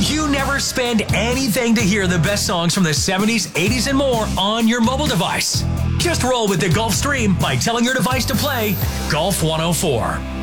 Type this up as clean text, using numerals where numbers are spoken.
You never spend anything to hear the best songs from the 70s, 80s, and more on your mobile device. Just roll with the Gulf Stream by telling your device to play Gulf 104.